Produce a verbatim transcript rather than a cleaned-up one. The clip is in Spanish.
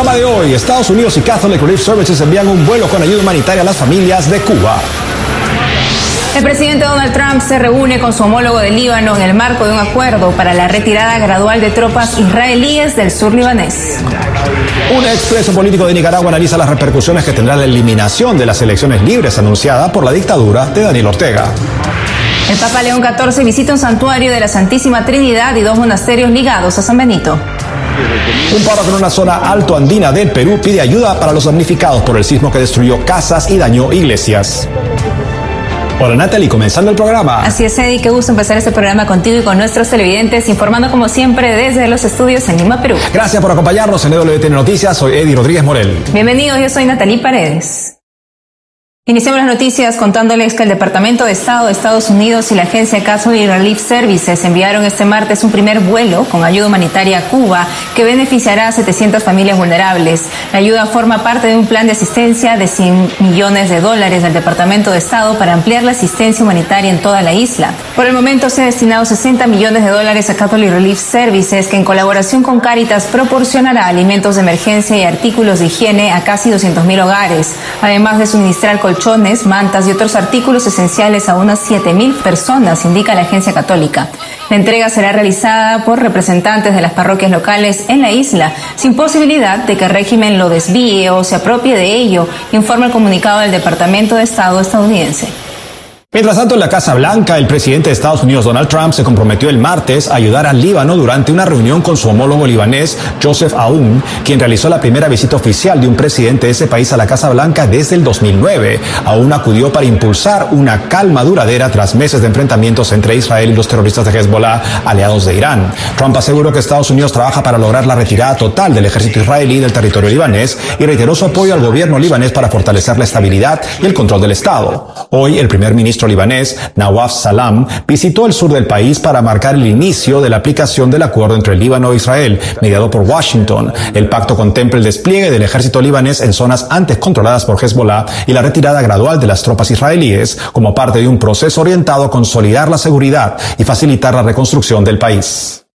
tema de hoy, Estados Unidos y Catholic Relief Services envían un vuelo con ayuda humanitaria a las familias de Cuba. El presidente Donald Trump se reúne con su homólogo de Líbano en el marco de un acuerdo para la retirada gradual de tropas israelíes del sur libanés. Un expreso político de Nicaragua analiza las repercusiones que tendrá la eliminación de las elecciones libres anunciada por la dictadura de Daniel Ortega. El Papa León catorce visita un santuario de la Santísima Trinidad y dos monasterios ligados a San Benito. Un párroco en una zona alto andina del Perú pide ayuda para los damnificados por el sismo que destruyó casas y dañó iglesias. Hola Natalie, comenzando el programa. Así es, Eddie, qué gusto empezar este programa contigo y con nuestros televidentes, informando como siempre desde los estudios en Lima, Perú. Gracias por acompañarnos en E W T N Noticias, soy Eddie Rodríguez Morel. Bienvenidos, yo soy Natalie Paredes. Iniciamos las noticias contándoles que el Departamento de Estado de Estados Unidos y la agencia Catholic Relief Services enviaron este martes un primer vuelo con ayuda humanitaria a Cuba que beneficiará a setecientas familias vulnerables. La ayuda forma parte de un plan de asistencia de cien millones de dólares del Departamento de Estado para ampliar la asistencia humanitaria en toda la isla. Por el momento se han destinado sesenta millones de dólares a Catholic Relief Services, que en colaboración con Cáritas proporcionará alimentos de emergencia y artículos de higiene a casi doscientos mil hogares, además de suministrar colchones, mantas y otros artículos esenciales a unas siete mil personas, indica la agencia católica. La entrega será realizada por representantes de las parroquias locales en la isla, sin posibilidad de que el régimen lo desvíe o se apropie de ello, informa el comunicado del Departamento de Estado estadounidense. Mientras tanto, en la Casa Blanca, el presidente de Estados Unidos, Donald Trump, se comprometió el martes a ayudar al Líbano durante una reunión con su homólogo libanés, Joseph Aoun, quien realizó la primera visita oficial de un presidente de ese país a la Casa Blanca desde el dos mil nueve. Aoun acudió para impulsar una calma duradera tras meses de enfrentamientos entre Israel y los terroristas de Hezbollah, aliados de Irán. Trump aseguró que Estados Unidos trabaja para lograr la retirada total del ejército israelí del territorio libanés y reiteró su apoyo al gobierno libanés para fortalecer la estabilidad y el control del Estado. Hoy, el primer ministro libanés, Nawaf Salam, visitó el sur del país para marcar el inicio de la aplicación del acuerdo entre el Líbano e Israel, mediado por Washington. El pacto contempla el despliegue del ejército libanés en zonas antes controladas por Hezbollah y la retirada gradual de las tropas israelíes, como parte de un proceso orientado a consolidar la seguridad y facilitar la reconstrucción del país.